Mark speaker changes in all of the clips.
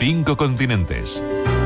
Speaker 1: 5 continentes.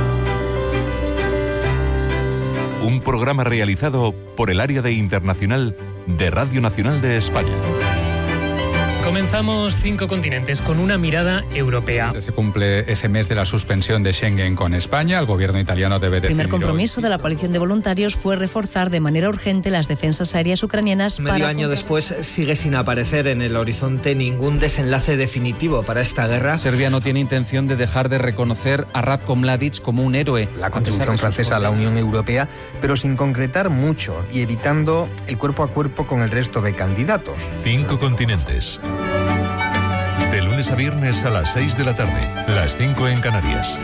Speaker 1: Un programa realizado por el área de internacional de Radio Nacional de España.
Speaker 2: Comenzamos 5 continentes con una mirada europea.
Speaker 3: Se cumple ese mes de la suspensión de Schengen con España. El gobierno italiano debe decidir.
Speaker 4: El primer compromiso de la coalición de voluntarios fue reforzar de manera urgente las defensas aéreas ucranianas.
Speaker 5: Medio año después sigue sin aparecer en el horizonte ningún desenlace definitivo para esta guerra.
Speaker 6: Serbia no tiene intención de dejar de reconocer a Ratko Mladic como un héroe.
Speaker 7: La contribución francesa a la Unión Europea, pero sin concretar mucho y evitando el cuerpo a cuerpo con el resto de candidatos.
Speaker 1: 5 continentes. De lunes a viernes a las 6 de la tarde, las 5 en Canarias.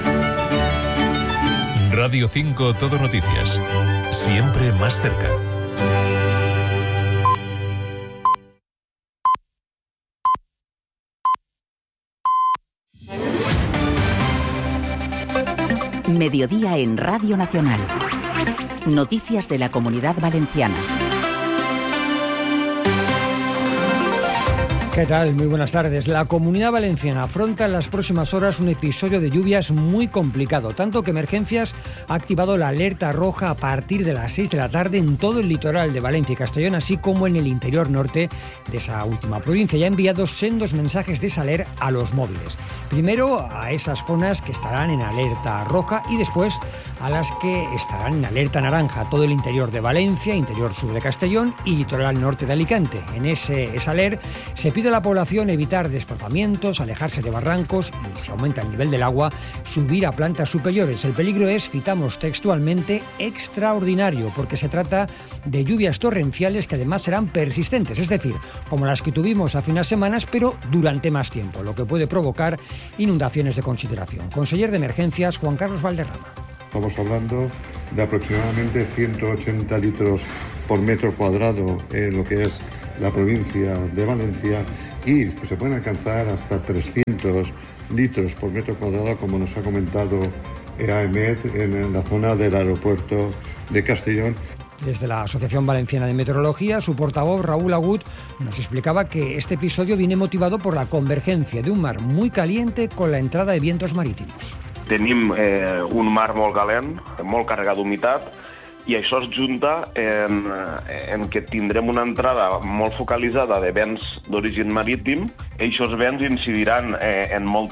Speaker 1: Radio 5 Todo Noticias. Siempre más cerca.
Speaker 8: Mediodía en Radio Nacional. Noticias de la Comunidad Valenciana.
Speaker 9: ¿Qué tal? Muy buenas tardes. La Comunidad Valenciana afronta en las próximas horas un episodio de lluvias muy complicado, tanto que Emergencias ha activado la alerta roja a partir de las 6 de la tarde en todo el litoral de Valencia y Castellón, así como en el interior norte de esa última provincia. Ya ha enviado sendos mensajes de Saler a los móviles. Primero a esas zonas que estarán en alerta roja y después a las que estarán en alerta naranja, todo el interior de Valencia, interior sur de Castellón y litoral norte de Alicante. En ese Saler se pide a la población evitar desplazamientos, alejarse de barrancos y, si aumenta el nivel del agua, subir a plantas superiores. El peligro es, citamos textualmente, extraordinario, porque se trata de lluvias torrenciales que además serán persistentes, es decir, como las que tuvimos hace unas semanas, pero durante más tiempo, lo que puede provocar inundaciones de consideración. Conseller de Emergencias, Juan Carlos Valderrama.
Speaker 10: Estamos hablando de aproximadamente 180 litros por metro cuadrado en lo que es la provincia de Valencia y pues, se pueden alcanzar hasta 300 litros por metro cuadrado, como nos ha comentado AEMET en la zona del aeropuerto de Castellón.
Speaker 9: Desde la Asociación Valenciana de Meteorología, su portavoz Raúl Agut nos explicaba que este episodio viene motivado por la convergencia de un mar muy caliente con la entrada de vientos marítimos.
Speaker 11: Tenim un mar molt calent, molt carregat d'humitat, i això es junta en que tindrem una entrada molt focalitzada de vents d'origen marítim. Aquests vents incidiran en molt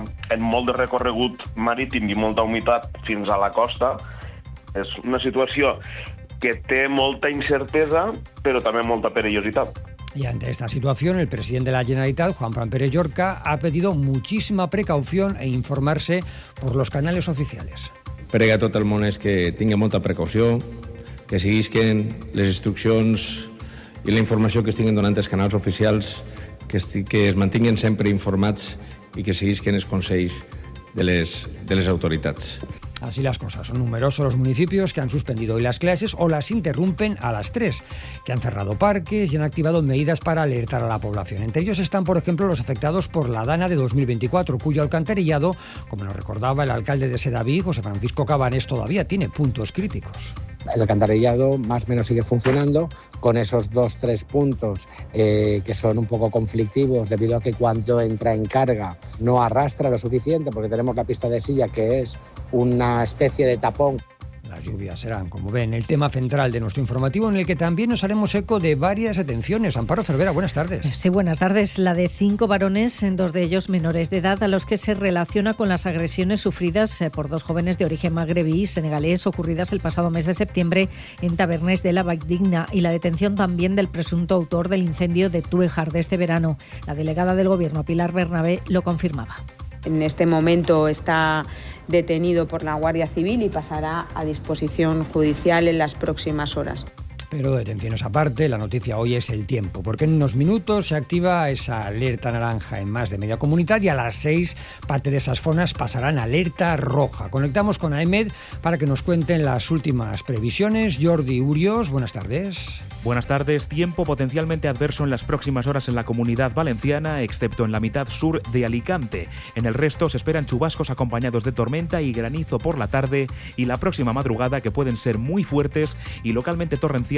Speaker 11: de recorregut marítim i molta humitat fins a la costa. És una situació que té molta incertesa, però també molta perillositat.
Speaker 9: Y ante esta situación, el presidente de la Generalitat, Juanfran Pérez Llorca, ha pedido muchísima precaución e informarse por los canales oficiales.
Speaker 12: Prega a tot el món és que tingui molta precaució, que seguisquen les instruccions i la informació que estiguin donant els canals oficials, que es mantinguin sempre informats i que seguisquen els consells de les autoritats.
Speaker 9: Así las cosas. Son numerosos los municipios que han suspendido hoy las clases o las interrumpen a las 3, que han cerrado parques y han activado medidas para alertar a la población. Entre ellos están, por ejemplo, los afectados por la Dana de 2024, cuyo alcantarillado, como nos recordaba el alcalde de Sedaví, José Francisco Cabanés, todavía tiene puntos críticos.
Speaker 13: El alcantarillado más o menos sigue funcionando con esos 2-3 puntos que son un poco conflictivos debido a que cuando entra en carga no arrastra lo suficiente porque tenemos la pista de silla que es una especie de tapón.
Speaker 9: Las lluvias serán, como ven, el tema central de nuestro informativo, en el que también nos haremos eco de varias detenciones. Amparo Cervera, buenas tardes.
Speaker 14: Sí, buenas tardes. La de 5 varones, 2 de ellos menores de edad, a los que se relaciona con las agresiones sufridas por 2 jóvenes de origen magrebí y senegalés ocurridas el pasado mes de septiembre en Tabernes de la Valldigna, y la detención también del presunto autor del incendio de Túejar de este verano. La delegada del Gobierno, Pilar Bernabé, lo confirmaba.
Speaker 15: En este momento está detenido por la Guardia Civil y pasará a disposición judicial en las próximas horas.
Speaker 9: Pero detenciones aparte, la noticia hoy es el tiempo, porque en unos minutos se activa esa alerta naranja en más de media comunidad y a las 6 parte de esas zonas pasarán alerta roja. Conectamos con AEMET para que nos cuenten las últimas previsiones. Jordi Urios, buenas tardes.
Speaker 16: Buenas tardes. Tiempo potencialmente adverso en las próximas horas en la Comunidad Valenciana, excepto en la mitad sur de Alicante. En el resto se esperan chubascos acompañados de tormenta y granizo por la tarde y la próxima madrugada, que pueden ser muy fuertes y localmente torrenciales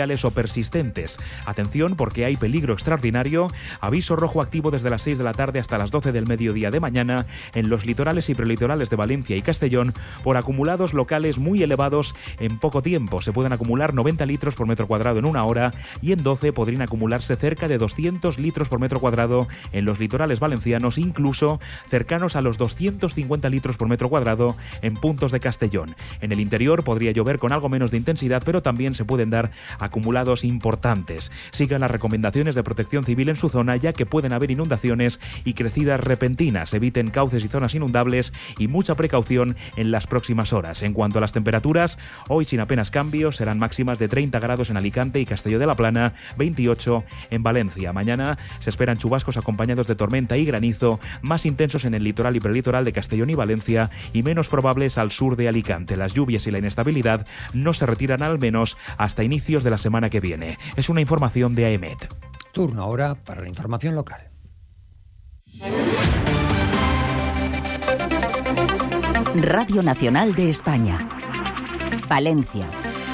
Speaker 16: superficiales o persistentes. Atención, porque hay peligro extraordinario. Aviso rojo activo desde las 6 de la tarde hasta las 12 del mediodía de mañana en los litorales y prelitorales de Valencia y Castellón por acumulados locales muy elevados en poco tiempo. Se pueden acumular 90 litros por metro cuadrado en una hora y en 12 podrían acumularse cerca de 200 litros por metro cuadrado en los litorales valencianos, incluso cercanos a los 250 litros por metro cuadrado en puntos de Castellón. En el interior podría llover con algo menos de intensidad, pero también se pueden dar acumulados importantes. Sigan las recomendaciones de Protección Civil en su zona, ya que pueden haber inundaciones y crecidas repentinas. Eviten cauces y zonas inundables y mucha precaución en las próximas horas. En cuanto a las temperaturas, hoy sin apenas cambios, serán máximas de 30 grados en Alicante y Castelló de la Plana, 28 en Valencia. Mañana se esperan chubascos acompañados de tormenta y granizo, más intensos en el litoral y prelitoral de Castellón y Valencia y menos probables al sur de Alicante. Las lluvias y la inestabilidad no se retiran al menos hasta inicios de la semana que viene. Es una información de AEMET.
Speaker 9: Turno ahora para la información local.
Speaker 8: Radio Nacional de España. Valencia.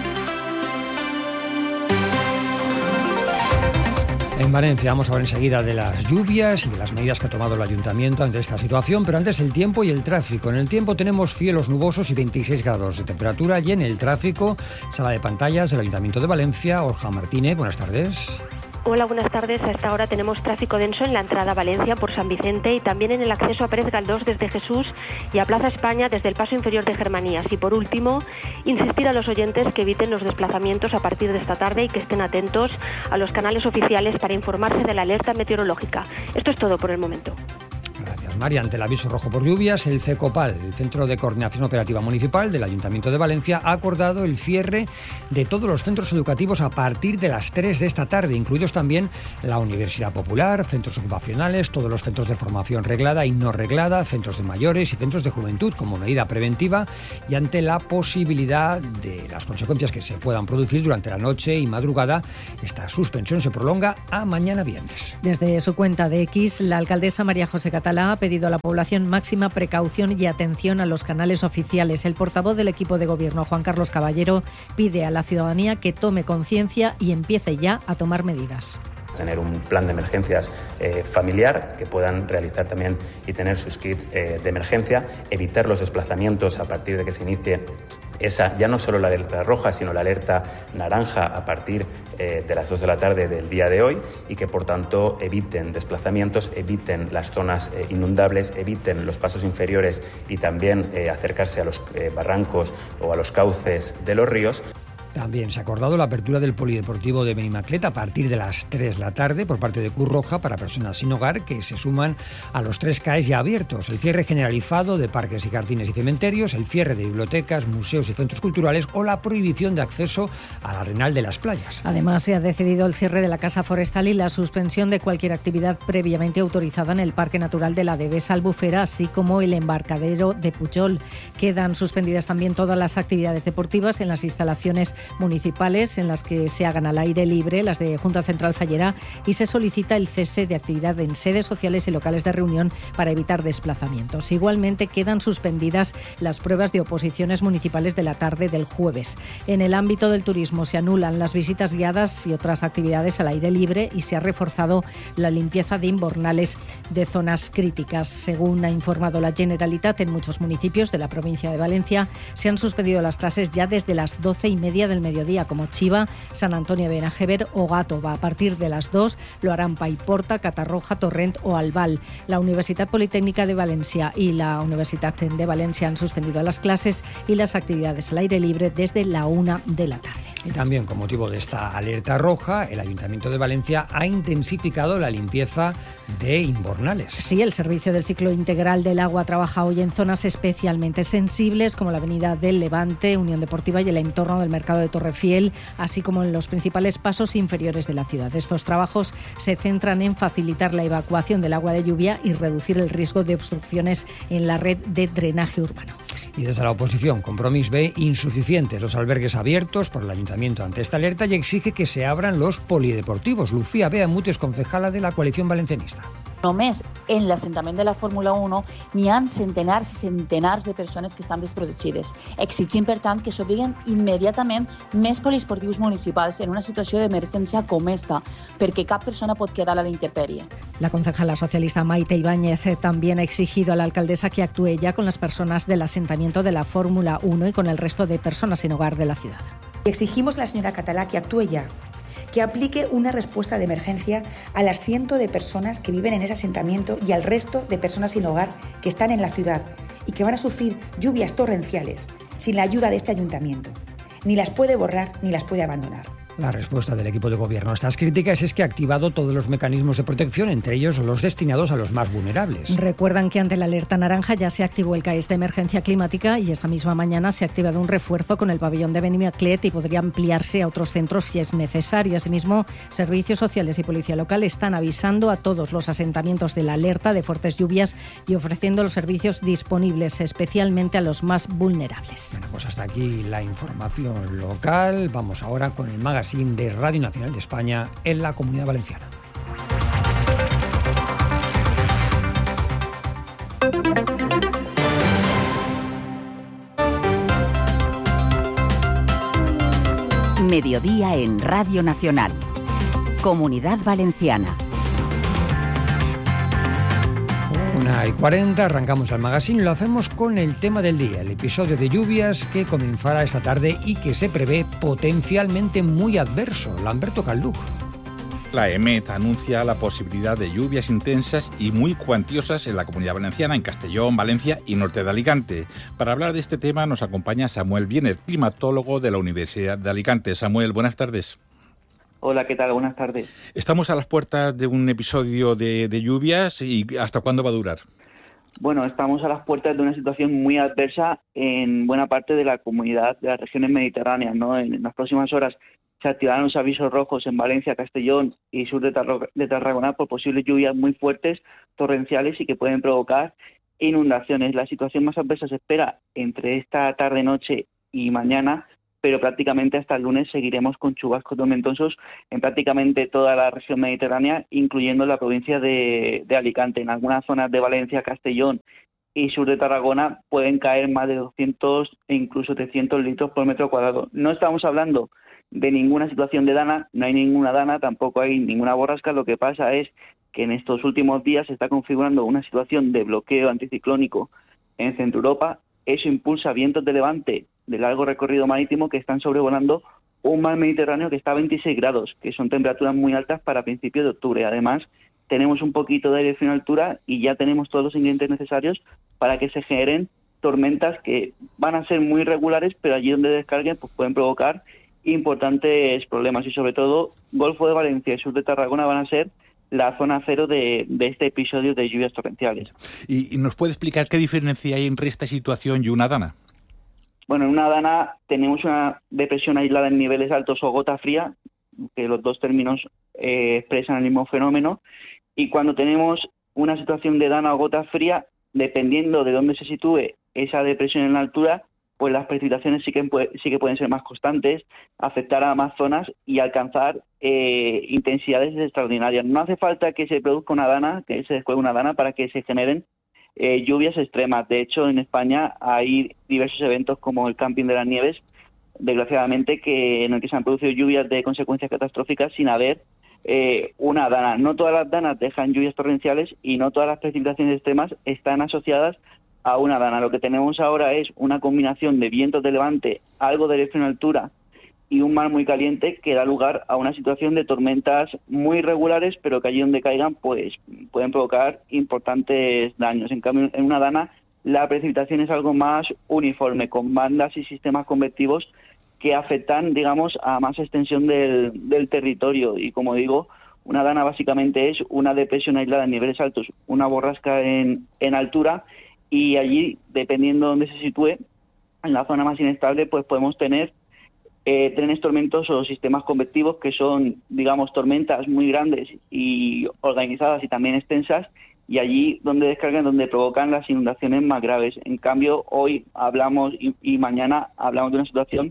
Speaker 9: En Valencia vamos a hablar enseguida de las lluvias y de las medidas que ha tomado el ayuntamiento ante esta situación, pero antes el tiempo y el tráfico. En el tiempo tenemos cielos nubosos y 26 grados de temperatura, y en el tráfico, sala de pantallas del Ayuntamiento de Valencia. Orja Martínez, buenas tardes.
Speaker 17: Hola, buenas tardes. A esta hora tenemos tráfico denso en la entrada a Valencia por San Vicente y también en el acceso a Pérez Galdós desde Jesús y a Plaza España desde el paso inferior de Germanías. Y por último, insistir a los oyentes que eviten los desplazamientos a partir de esta tarde y que estén atentos a los canales oficiales para informarse de la alerta meteorológica. Esto es todo por el momento.
Speaker 9: Gracias, María. Ante el aviso rojo por lluvias, el FECOPAL, el Centro de Coordinación Operativa Municipal del Ayuntamiento de Valencia, ha acordado el cierre de todos los centros educativos a partir de las 3 de esta tarde, incluidos también la Universidad Popular, centros ocupacionales, todos los centros de formación reglada y no reglada, centros de mayores y centros de juventud, como medida preventiva y ante la posibilidad de las consecuencias que se puedan producir durante la noche y madrugada. Esta suspensión se prolonga a mañana viernes.
Speaker 14: Desde su cuenta de X, la alcaldesa María José Catalá ha pedido a la población máxima precaución y atención a los canales oficiales. El portavoz del equipo de gobierno, Juan Carlos Caballero, pide a la ciudadanía que tome conciencia y empiece ya a tomar medidas.
Speaker 18: Tener un plan de emergencias familiar que puedan realizar también y tener sus kits de emergencia, evitar los desplazamientos a partir de que se inicie esa, ya no solo la alerta roja, sino la alerta naranja a partir de las 2 de la tarde del día de hoy, y que por tanto eviten desplazamientos, eviten las zonas inundables, eviten los pasos inferiores y también acercarse a los barrancos o a los cauces de los ríos.
Speaker 9: También se ha acordado la apertura del polideportivo de Benimaclet a partir de las 3 de la tarde por parte de Cruz Roja para personas sin hogar, que se suman a los 3 CAEs ya abiertos. El cierre generalizado de parques y jardines y cementerios, el cierre de bibliotecas, museos y centros culturales o la prohibición de acceso al Arenal de las Playas.
Speaker 14: Además, se ha decidido el cierre de la Casa Forestal y la suspensión de cualquier actividad previamente autorizada en el Parque Natural de la Devesa Albufera, así como el embarcadero de Pujol. Quedan suspendidas también todas las actividades deportivas en las instalaciones municipales en las que se hagan al aire libre, las de Junta Central Fallera, y se solicita el cese de actividad en sedes sociales y locales de reunión para evitar desplazamientos. Igualmente quedan suspendidas las pruebas de oposiciones municipales de la tarde del jueves. En el ámbito del turismo se anulan las visitas guiadas y otras actividades al aire libre y se ha reforzado la limpieza de invernales de zonas críticas. Según ha informado la Generalitat, en muchos municipios de la provincia de Valencia se han suspendido las clases ya desde las 12:30 del mediodía, como Chiva, San Antonio de Benajever o Gàtova. A partir de las 2 lo harán Paiporta, Catarroja, Torrent o Albal. La Universitat Politécnica de Valencia y la Universitat de Valencia han suspendido las clases y las actividades al aire libre desde la 1 de la tarde.
Speaker 9: Y también, con motivo de esta alerta roja, el Ayuntamiento de Valencia ha intensificado la limpieza de invernales.
Speaker 14: Sí, el Servicio del Ciclo Integral del Agua trabaja hoy en zonas especialmente sensibles, como la Avenida del Levante, Unión Deportiva y el entorno del Mercado de Torrefiel, así como en los principales pasos inferiores de la ciudad. Estos trabajos se centran en facilitar la evacuación del agua de lluvia y reducir el riesgo de obstrucciones en la red de drenaje urbano.
Speaker 9: Y desde la oposición, Compromís ve insuficientes los albergues abiertos por el Ayuntamiento ante esta alerta y exige que se abran los polideportivos. Lucía Beamut es concejala de la coalición valencianista.
Speaker 19: Només en l'assentament de la Fórmula 1 n'hi ha centenars i centenars de persones que estan desprotegides. Exigim, per tant, que s'obliguen immediatament més poliesportius municipals en una situació d'emergència com esta, perquè cap persona pot quedar a la intempèrie.
Speaker 14: La concejala socialista Maite Ibáñez también ha exigido a la alcaldesa que actúe ya con las personas del asentamiento de la Fórmula 1 y con el resto de personas sin hogar de la ciudad.
Speaker 20: Exigimos a la señora Catalá que actúe ya, que aplique una respuesta de emergencia a las cientos de personas que viven en ese asentamiento y al resto de personas sin hogar que están en la ciudad y que van a sufrir lluvias torrenciales sin la ayuda de este ayuntamiento. Ni las puede borrar ni las puede abandonar.
Speaker 9: La respuesta del equipo de gobierno a estas críticas es que ha activado todos los mecanismos de protección, entre ellos los destinados a los más vulnerables.
Speaker 14: Recuerdan que ante la alerta naranja ya se activó el CAES de emergencia climática y esta misma mañana se ha activado un refuerzo con el pabellón de Benimaclet y podría ampliarse a otros centros si es necesario. Asimismo, servicios sociales y policía local están avisando a todos los asentamientos de la alerta de fuertes lluvias y ofreciendo los servicios disponibles, especialmente a los más vulnerables.
Speaker 9: Bueno, pues hasta aquí la información local. Vamos ahora con el magazine de Radio Nacional de España en la Comunidad Valenciana.
Speaker 8: Mediodía en Radio Nacional. Comunidad Valenciana.
Speaker 9: 1:40, arrancamos el magazine y lo hacemos con el tema del día, el episodio de lluvias que comenzará esta tarde y que se prevé potencialmente muy adverso. Lamberto Calduc.
Speaker 21: La EMET anuncia la posibilidad de lluvias intensas y muy cuantiosas en la Comunidad Valenciana, en Castellón, Valencia y norte de Alicante. Para hablar de este tema nos acompaña Samuel Biener, climatólogo de la Universidad de Alicante. Samuel, buenas tardes.
Speaker 22: Hola, ¿qué tal? Buenas tardes.
Speaker 21: Estamos a las puertas de un episodio de lluvias y ¿hasta cuándo va a durar?
Speaker 22: Bueno, estamos a las puertas de una situación muy adversa en buena parte de la comunidad de las regiones mediterráneas, ¿no? En las próximas horas se activarán los avisos rojos en Valencia, Castellón y sur de Tarragona por posibles lluvias muy fuertes, torrenciales y que pueden provocar inundaciones. La situación más adversa se espera entre esta tarde-noche y mañana, pero prácticamente hasta el lunes seguiremos con chubascos tormentosos en prácticamente toda la región mediterránea, incluyendo la provincia de Alicante. En algunas zonas de Valencia, Castellón y sur de Tarragona pueden caer más de 200 e incluso 300 litros por metro cuadrado. No estamos hablando de ninguna situación de dana, no hay ninguna dana, tampoco hay ninguna borrasca. Lo que pasa es que en estos últimos días se está configurando una situación de bloqueo anticiclónico en Centro Europa. Eso impulsa vientos de levante de largo recorrido marítimo que están sobrevolando un mar Mediterráneo que está a 26 grados, que son temperaturas muy altas para principios de octubre. Además, tenemos un poquito de aire frío en altura y ya tenemos todos los ingredientes necesarios para que se generen tormentas que van a ser muy regulares, pero allí donde descarguen pues pueden provocar importantes problemas. Y sobre todo, Golfo de Valencia y sur de Tarragona van a ser la zona cero de este episodio de lluvias torrenciales.
Speaker 21: ¿Y nos puede explicar qué diferencia hay entre esta situación y una dana?
Speaker 22: Bueno, en una dana tenemos una depresión aislada en niveles altos o gota fría, que los dos términos expresan el mismo fenómeno, y cuando tenemos una situación de dana o gota fría, dependiendo de dónde se sitúe esa depresión en la altura, pues las precipitaciones sí que pueden ser más constantes, afectar a más zonas y alcanzar intensidades extraordinarias. No hace falta que se produzca una dana, que se descuelgue una dana para que se generen lluvias extremas. De hecho, en España hay diversos eventos como el Camping de las Nieves, desgraciadamente, en el que se han producido lluvias de consecuencias catastróficas sin haber una dana. No todas las danas dejan lluvias torrenciales y no todas las precipitaciones extremas están asociadas a una dana. Lo que tenemos ahora es una combinación de vientos de levante, algo de aire frío en altura y un mar muy caliente que da lugar a una situación de tormentas muy regulares, pero que allí donde caigan pues pueden provocar importantes daños. En cambio, en una dana la precipitación es algo más uniforme, con bandas y sistemas convectivos que afectan, digamos, a más extensión del territorio. Y como digo, una dana básicamente es una depresión aislada en niveles altos, una borrasca en altura, y allí, dependiendo de dónde se sitúe, en la zona más inestable, pues podemos tener trenes tormentosos o sistemas convectivos que son, digamos, tormentas muy grandes y organizadas y también extensas, y allí donde descargan, donde provocan las inundaciones más graves. En cambio, hoy hablamos y mañana hablamos de una situación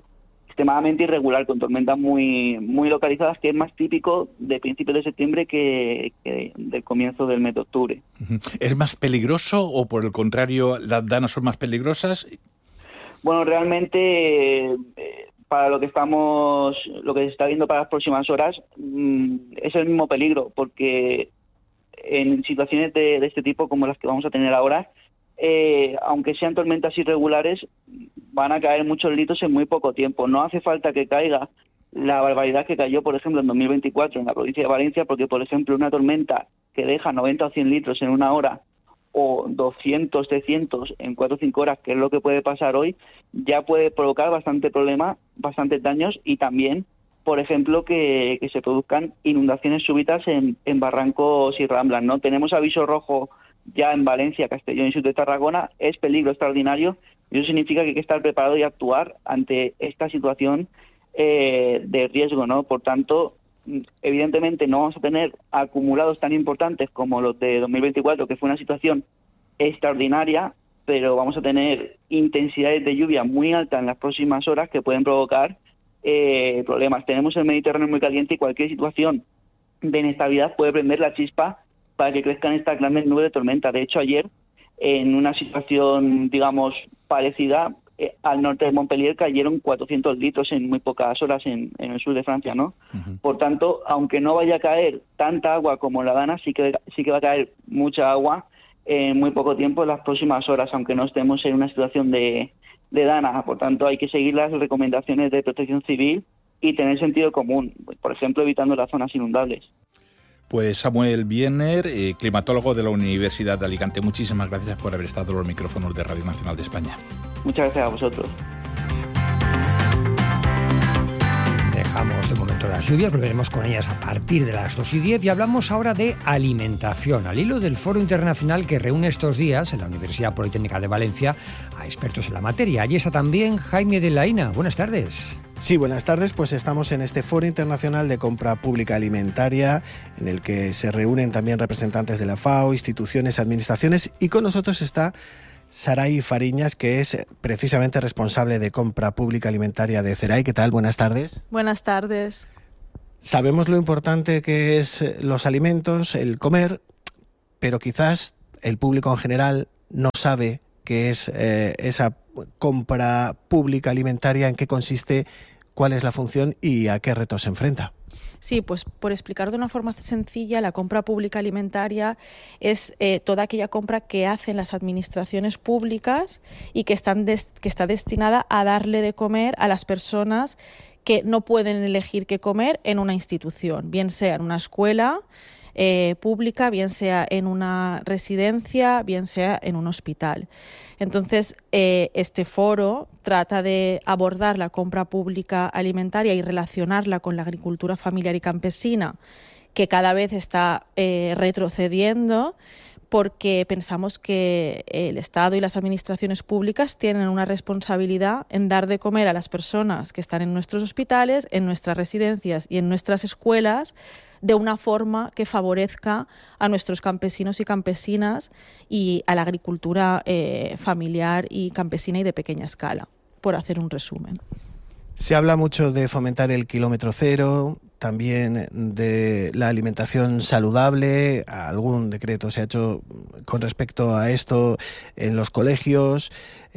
Speaker 22: extremadamente irregular, con tormentas muy localizadas, que es más típico de principios de septiembre que del comienzo del mes de octubre.
Speaker 21: ¿Es más peligroso o, por el contrario, las danas son más peligrosas?
Speaker 22: Bueno, realmente para lo que se está viendo para las próximas horas es el mismo peligro, porque en situaciones de este tipo como las que vamos a tener ahora, aunque sean tormentas irregulares, van a caer muchos litros en muy poco tiempo. No hace falta que caiga la barbaridad que cayó, por ejemplo, en 2024 en la provincia de Valencia, porque, por ejemplo, una tormenta que deja 90 o 100 litros en una hora, o 200, 300 en 4 o 5 horas, que es lo que puede pasar hoy, ya puede provocar bastante problema, bastantes daños, y también, por ejemplo, que se produzcan inundaciones súbitas en barrancos y ramblas, ¿no? Tenemos aviso rojo ya en Valencia, Castellón y sur de Tarragona. Es peligro extraordinario, y eso significa que hay que estar preparado y actuar ante esta situación de riesgo, ¿no? Por tanto, evidentemente no vamos a tener acumulados tan importantes como los de 2024, que fue una situación extraordinaria, pero vamos a tener intensidades de lluvia muy altas en las próximas horas que pueden provocar problemas. Tenemos el Mediterráneo muy caliente, y cualquier situación de inestabilidad puede prender la chispa para que crezcan estas grandes nubes de tormenta. De hecho, ayer, en una situación, digamos, parecida, al norte de Montpellier cayeron 400 litros en muy pocas horas en el sur de Francia, ¿no? Uh-huh. Por tanto, aunque no vaya a caer tanta agua como la Dana, sí que va a caer mucha agua en muy poco tiempo en las próximas horas, aunque no estemos en una situación de Dana. Por tanto, hay que seguir las recomendaciones de Protección Civil y tener sentido común, por ejemplo, evitando las zonas inundables.
Speaker 21: Pues Samuel Biener, climatólogo de la Universidad de Alicante, muchísimas gracias por haber estado en los micrófonos de Radio Nacional de España.
Speaker 22: Muchas gracias a vosotros.
Speaker 9: Dejamos de momento las lluvias, volveremos con ellas a partir de las 2:10 y hablamos ahora de alimentación, al hilo del foro internacional que reúne estos días en la Universidad Politécnica de Valencia a expertos en la materia. Allí está también Jaime de Laína. Buenas tardes.
Speaker 2: Sí, buenas tardes. Pues estamos en este Foro Internacional de Compra Pública Alimentaria, en el que se reúnen también representantes de la FAO, instituciones, administraciones, y con nosotros está Saray Fariñas, que es precisamente responsable de Compra Pública Alimentaria de CERAI. ¿Qué tal? Buenas tardes.
Speaker 3: Buenas tardes.
Speaker 2: Sabemos lo importante que es los alimentos, el comer, pero quizás el público en general no sabe qué es esa compra pública alimentaria, en qué consiste, cuál es la función y a qué retos se enfrenta.
Speaker 3: Sí, pues por explicar de una forma sencilla, la compra pública alimentaria es toda aquella compra que hacen las administraciones públicas y que está destinada a darle de comer a las personas que no pueden elegir qué comer en una institución, bien sea en una escuela pública, bien sea en una residencia, bien sea en un hospital. Entonces, este foro trata de abordar la compra pública alimentaria y relacionarla con la agricultura familiar y campesina, que cada vez está retrocediendo, porque pensamos que el Estado y las administraciones públicas tienen una responsabilidad en dar de comer a las personas que están en nuestros hospitales, en nuestras residencias y en nuestras escuelas, de una forma que favorezca a nuestros campesinos y campesinas y a la agricultura familiar y campesina y de pequeña escala, por hacer un resumen.
Speaker 2: Se habla mucho de fomentar el kilómetro cero, también de la alimentación saludable. Algún decreto se ha hecho con respecto a esto en los colegios.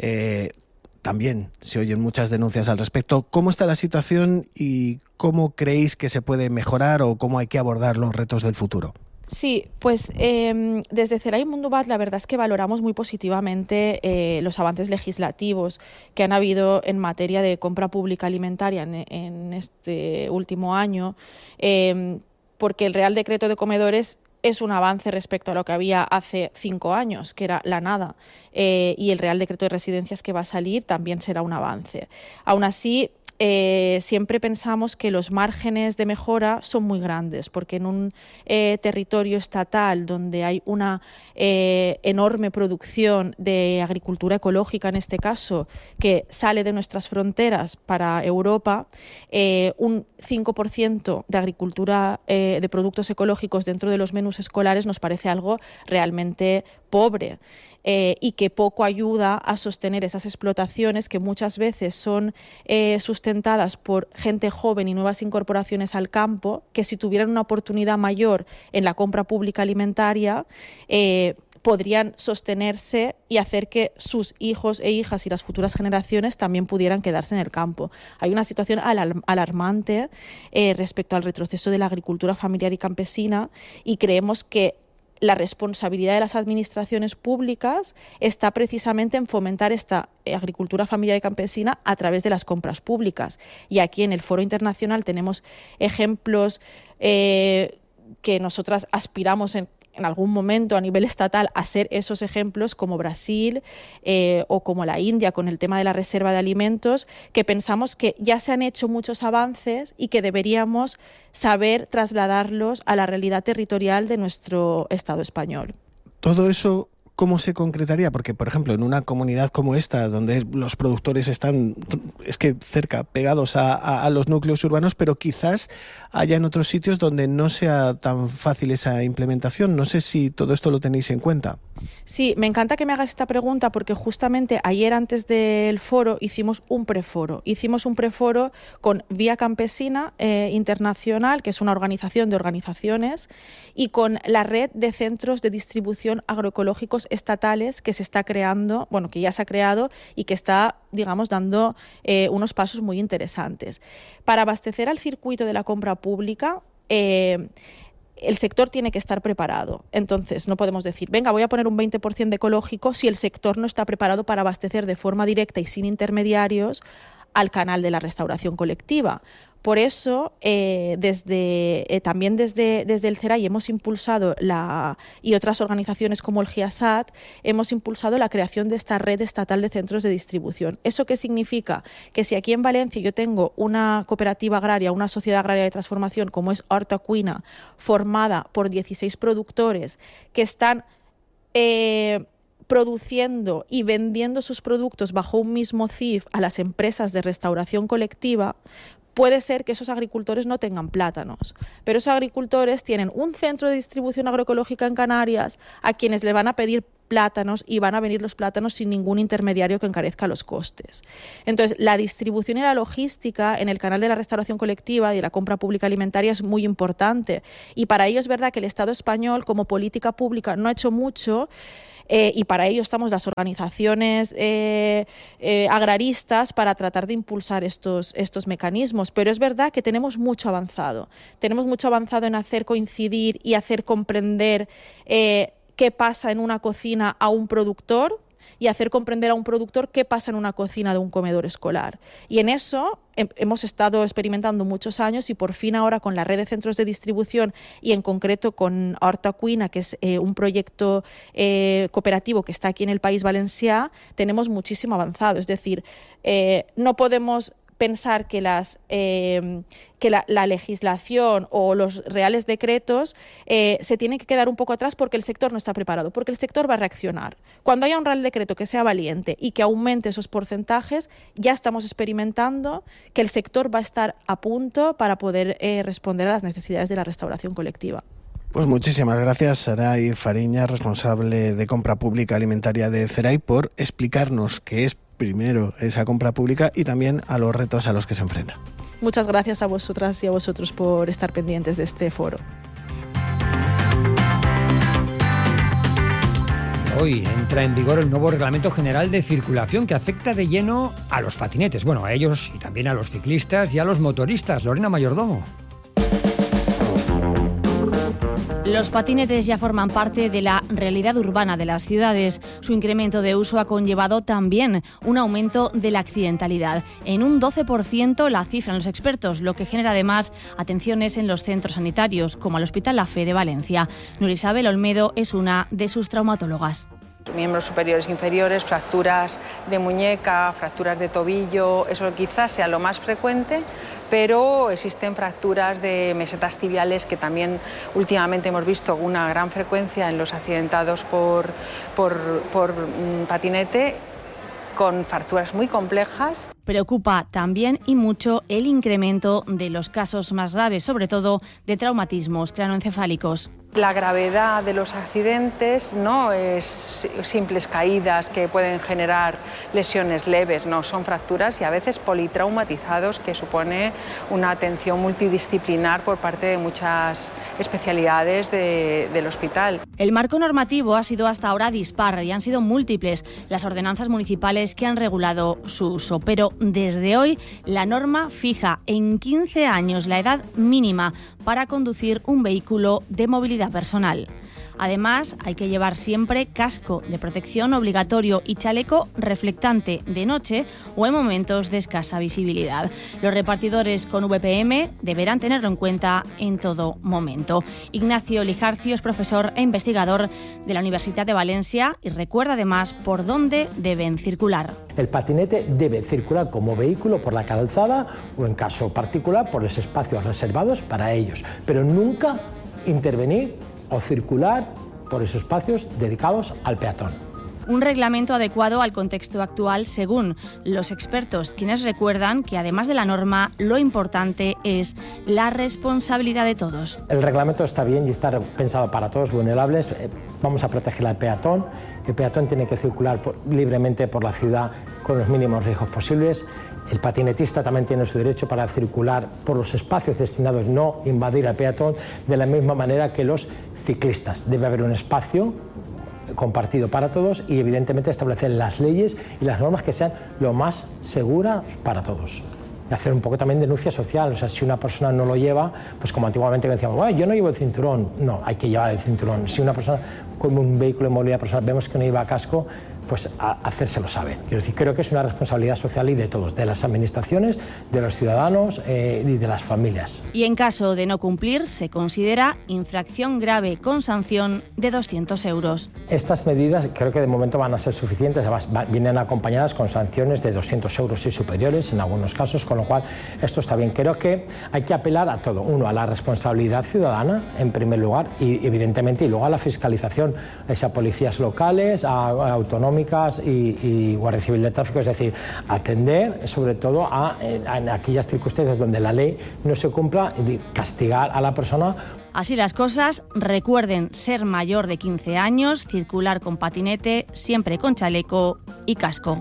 Speaker 2: También se oyen muchas denuncias al respecto. ¿Cómo está la situación y cómo creéis que se puede mejorar o cómo hay que abordar los retos del futuro?
Speaker 3: Sí, pues desde CERAI Mundubat la verdad es que valoramos muy positivamente los avances legislativos que han habido en materia de compra pública alimentaria en este último año, porque el Real Decreto de Comedores es un avance respecto a lo que había hace 5 años, que era la nada, y el Real Decreto de Residencias que va a salir también será un avance. Aún así, siempre pensamos que los márgenes de mejora son muy grandes, porque en un territorio estatal donde hay una enorme producción de agricultura ecológica, en este caso, que sale de nuestras fronteras para Europa, un 5% de agricultura de productos ecológicos dentro de los menús escolares nos parece algo realmente pobre. y que poco ayuda a sostener esas explotaciones que muchas veces son sustentadas por gente joven y nuevas incorporaciones al campo, que si tuvieran una oportunidad mayor en la compra pública alimentaria, podrían sostenerse y hacer que sus hijos e hijas y las futuras generaciones también pudieran quedarse en el campo. Hay una situación alarmante respecto al retroceso de la agricultura familiar y campesina, y creemos que la responsabilidad de las administraciones públicas está precisamente en fomentar esta agricultura familiar y campesina a través de las compras públicas. Y aquí en el Foro Internacional tenemos ejemplos que nosotras aspiramos en algún momento a nivel estatal a ser esos ejemplos, como Brasil o como la India con el tema de la reserva de alimentos, que pensamos que ya se han hecho muchos avances y que deberíamos saber trasladarlos a la realidad territorial de nuestro Estado español.
Speaker 2: Todo eso, ¿cómo se concretaría? Porque, por ejemplo, en una comunidad como esta, donde los productores están cerca, pegados a los núcleos urbanos, pero quizás haya en otros sitios donde no sea tan fácil esa implementación. No sé si todo esto lo tenéis en cuenta.
Speaker 3: Sí, me encanta que me hagas esta pregunta, porque justamente ayer, antes del foro, hicimos un preforo. Hicimos un preforo con Vía Campesina Internacional, que es una organización de organizaciones, y con la red de centros de distribución agroecológicos estatales que se está creando, bueno, que ya se ha creado y que está, digamos, dando unos pasos muy interesantes. Para abastecer al circuito de la compra pública, el sector tiene que estar preparado. Entonces, no podemos decir, venga, voy a poner un 20% de ecológico si el sector no está preparado para abastecer de forma directa y sin intermediarios al canal de la restauración colectiva. Por eso, también desde el CERAI hemos impulsado, y otras organizaciones como el GIASAT, hemos impulsado la creación de esta red estatal de centros de distribución. ¿Eso qué significa? Que si aquí en Valencia yo tengo una cooperativa agraria, una sociedad agraria de transformación como es Horta Cuina, formada por 16 productores que están produciendo y vendiendo sus productos bajo un mismo CIF a las empresas de restauración colectiva, puede ser que esos agricultores no tengan plátanos, pero esos agricultores tienen un centro de distribución agroecológica en Canarias a quienes le van a pedir plátanos y van a venir los plátanos sin ningún intermediario que encarezca los costes. Entonces, la distribución y la logística en el canal de la restauración colectiva y de la compra pública alimentaria es muy importante, y para ello es verdad que el Estado español, como política pública, no ha hecho mucho. Y para ello estamos las organizaciones agraristas para tratar de impulsar estos mecanismos. Pero es verdad que tenemos mucho avanzado. Tenemos mucho avanzado en hacer coincidir y hacer comprender qué pasa en una cocina a un productor y hacer comprender a un productor qué pasa en una cocina de un comedor escolar. Y en eso hemos estado experimentando muchos años, y por fin ahora con la red de centros de distribución y en concreto con Horta Cuina, que es un proyecto cooperativo que está aquí en el País Valencià, tenemos muchísimo avanzado. Es decir, no podemos pensar que la legislación o los reales decretos se tienen que quedar un poco atrás porque el sector no está preparado, porque el sector va a reaccionar. Cuando haya un real decreto que sea valiente y que aumente esos porcentajes, ya estamos experimentando que el sector va a estar a punto para poder responder a las necesidades de la restauración colectiva.
Speaker 2: Pues muchísimas gracias, Saray Fariña, responsable de compra pública alimentaria de CERAI, por explicarnos qué es primero esa compra pública y también a los retos a los que se enfrenta.
Speaker 3: Muchas gracias a vosotras y a vosotros por estar pendientes de este foro.
Speaker 9: Hoy entra en vigor el nuevo Reglamento General de Circulación que afecta de lleno a los patinetes, bueno, a ellos y también a los ciclistas y a los motoristas. Lorena Mayordomo.
Speaker 4: Los patinetes ya forman parte de la realidad urbana de las ciudades. Su incremento de uso ha conllevado también un aumento de la accidentalidad. En un 12% la cifran los expertos, lo que genera además atenciones en los centros sanitarios, como el Hospital La Fe de Valencia. Nuria Isabel Olmedo es una de sus traumatólogas.
Speaker 5: Miembros superiores e inferiores, fracturas de muñeca, fracturas de tobillo, eso quizás sea lo más frecuente, pero existen fracturas de mesetas tibiales que también últimamente hemos visto una gran frecuencia en los accidentados por patinete, con fracturas muy complejas.
Speaker 4: Preocupa también y mucho el incremento de los casos más graves, sobre todo de traumatismos craneoencefálicos.
Speaker 5: La gravedad de los accidentes no es simples caídas que pueden generar lesiones leves, no, son fracturas y a veces politraumatizados, que supone una atención multidisciplinar por parte de muchas especialidades del hospital.
Speaker 4: El marco normativo ha sido hasta ahora dispar y han sido múltiples las ordenanzas municipales que han regulado su uso, pero desde hoy la norma fija en 15 años la edad mínima para conducir un vehículo de movilidad personal. Además, hay que llevar siempre casco de protección obligatorio y chaleco reflectante de noche o en momentos de escasa visibilidad. Los repartidores con VPM deberán tenerlo en cuenta en todo momento. Ignacio Lijarcio es profesor e investigador de la Universidad de Valencia y recuerda además por dónde deben circular.
Speaker 6: El patinete debe circular como vehículo por la calzada o, en caso particular, por los espacios reservados para ellos, pero nunca intervenir o circular por esos espacios dedicados al peatón.
Speaker 4: Un reglamento adecuado al contexto actual, según los expertos, quienes recuerdan que además de la norma, lo importante es la responsabilidad de todos.
Speaker 6: El reglamento está bien y está pensado para todos vulnerables. Vamos a proteger al peatón. El peatón tiene que circular libremente por la ciudad con los mínimos riesgos posibles. El patinetista también tiene su derecho para circular por los espacios destinados, no invadir al peatón, de la misma manera que los ciclistas. Debe haber un espacio compartido para todos y evidentemente establecer las leyes y las normas que sean lo más seguras para todos. Y hacer un poco también denuncia social, o sea, si una persona no lo lleva, pues como antiguamente decíamos, bueno, yo no llevo el cinturón, no, hay que llevar el cinturón. Si una persona con un vehículo de movilidad personal vemos que no lleva casco, pues hacérselo saber. Quiero decir, creo que es una responsabilidad social y de todos, de las administraciones, de los ciudadanos y de las familias.
Speaker 4: Y en caso de no cumplir, se considera infracción grave con sanción de 200 euros.
Speaker 6: Estas medidas creo que de momento van a ser suficientes, además vienen acompañadas con sanciones de 200 euros y superiores en algunos casos, con lo cual esto está bien. Creo que hay que apelar a todo. Uno, a la responsabilidad ciudadana, en primer lugar, y evidentemente, y luego a la fiscalización, a policías locales, a autonómicas y Guardia Civil de Tráfico, es decir, atender sobre todo en aquellas circunstancias donde la ley no se cumpla y castigar a la persona.
Speaker 4: Así las cosas, recuerden ser mayor de 15 años, circular con patinete, siempre con chaleco y casco.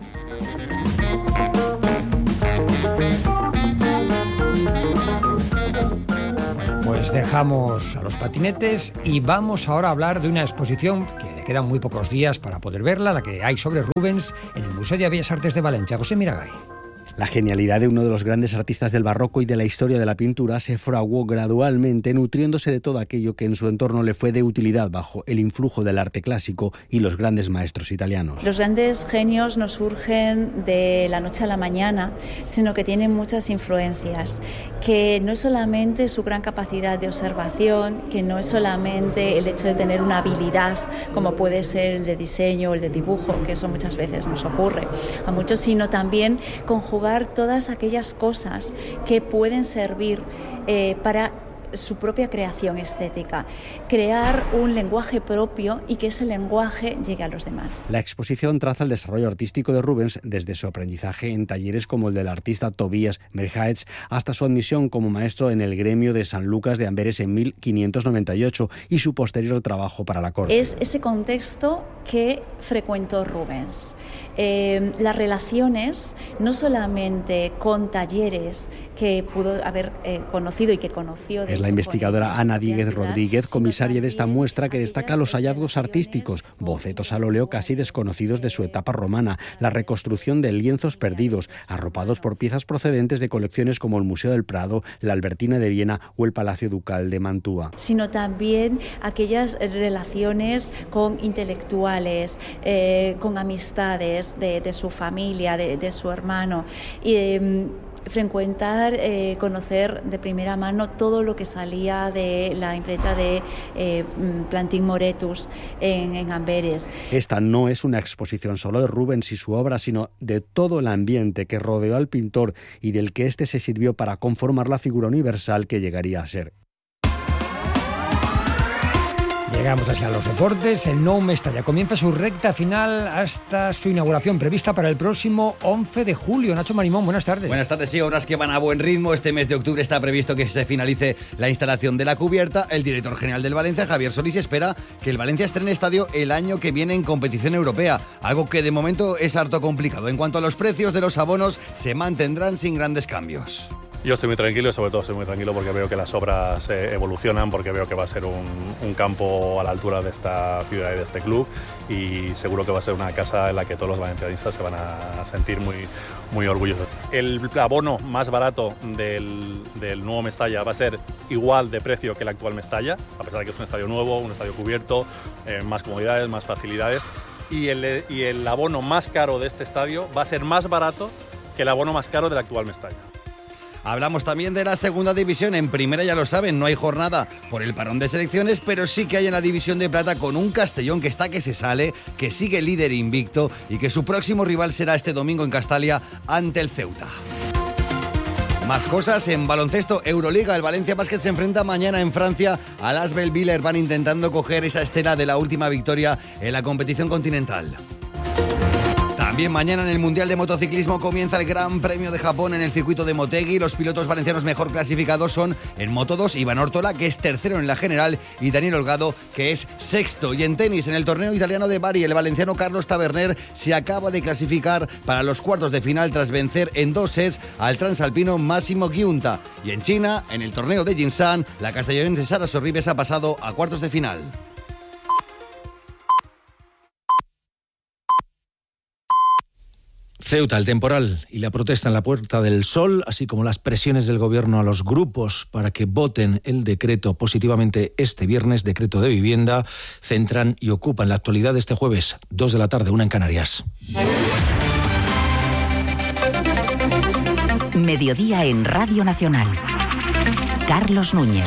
Speaker 9: Pues dejamos a los patinetes y vamos ahora a hablar de una exposición que le quedan muy pocos días para poder verla, la que hay sobre Rubens en el Museo de Bellas Artes de Valencia. José Miragay.
Speaker 7: La genialidad de uno de los grandes artistas del barroco y de la historia de la pintura se fraguó gradualmente, nutriéndose de todo aquello que en su entorno le fue de utilidad bajo el influjo del arte clásico y los grandes maestros italianos.
Speaker 23: Los grandes genios no surgen de la noche a la mañana, sino que tienen muchas influencias, que no es solamente su gran capacidad de observación, que no es solamente el hecho de tener una habilidad, como puede ser el de diseño o el de dibujo, que eso muchas veces nos ocurre a muchos, sino también conjugar todas aquellas cosas que pueden servir para su propia creación estética, crear un lenguaje propio y que ese lenguaje llegue a los demás.
Speaker 7: La exposición traza el desarrollo artístico de Rubens desde su aprendizaje en talleres como el del artista Tobias Merhaetz hasta su admisión como maestro en el gremio de San Lucas de Amberes en 1598 y su posterior trabajo para la corte.
Speaker 23: Es ese contexto que frecuentó Rubens. Las relaciones, no solamente con talleres que pudo haber conocido y que conoció.
Speaker 7: Es la investigadora Ana Díez Rodríguez, comisaria de esta muestra, que destaca los hallazgos artísticos, bocetos al óleo casi desconocidos de su etapa romana, la reconstrucción de lienzos perdidos, arropados por piezas procedentes de colecciones como el Museo del Prado, la Albertina de Viena o el Palacio Ducal de Mantua.
Speaker 23: Sino también aquellas relaciones con intelectuales, con amistades de su familia, de su hermano. Frecuentar, conocer de primera mano todo lo que salía de la imprenta de Plantin Moretus en Amberes.
Speaker 7: Esta no es una exposición solo de Rubens y su obra, sino de todo el ambiente que rodeó al pintor y del que éste se sirvió para conformar la figura universal que llegaría a ser.
Speaker 9: Llegamos así a los deportes. El Nou Mestalla comienza su recta final hasta su inauguración prevista para el próximo 11 de julio. Nacho Marimón, buenas tardes.
Speaker 1: Buenas tardes, sí, obras que van a buen ritmo. Este mes de octubre está previsto que se finalice la instalación de la cubierta. El director general del Valencia, Javier Solís, espera que el Valencia estrene estadio el año que viene en competición europea, algo que de momento es harto complicado. En cuanto a los precios de los abonos, se mantendrán sin grandes cambios.
Speaker 10: Yo estoy muy tranquilo y sobre todo estoy muy tranquilo porque veo que las obras evolucionan, porque veo que va a ser un campo a la altura de esta ciudad y de este club, y seguro que va a ser una casa en la que todos los valencianistas se van a sentir muy orgullosos. El abono más barato del nuevo Mestalla va a ser igual de precio que el actual Mestalla, a pesar de que es un estadio nuevo, un estadio cubierto, más comodidades, más facilidades, y el abono más caro de este estadio va a ser más barato que el abono más caro del actual Mestalla.
Speaker 1: Hablamos también de la segunda división. En primera, ya lo saben, no hay jornada por el parón de selecciones, pero sí que hay en la división de plata con un Castellón que está que se sale, que sigue líder invicto y que su próximo rival será este domingo en Castalia ante el Ceuta. Más cosas en baloncesto. Euroliga, el Valencia Basket se enfrenta mañana en Francia al Asvel Villers. Van intentando coger esa estela de la última victoria en la competición continental. También mañana en el Mundial de Motociclismo comienza el Gran Premio de Japón en el circuito de Motegi. Los pilotos valencianos mejor clasificados son en Moto2 Iván Ortola, que es tercero en la general, y Daniel Holgado, que es sexto. Y en tenis, en el torneo italiano de Bari, el valenciano Carlos Taberner se acaba de clasificar para los cuartos de final tras vencer en 2 sets al transalpino Massimo Giunta. Y en China, en el torneo de Jinsan, la castellonense Sara Sorribes ha pasado a cuartos de final.
Speaker 11: Ceuta, el temporal y la protesta en la Puerta del Sol, así como las presiones del gobierno a los grupos para que voten el decreto positivamente este viernes, decreto de vivienda, centran y ocupan la actualidad de este jueves, 2 de la tarde, 1 en Canarias.
Speaker 8: Mediodía en Radio Nacional. Carlos Núñez.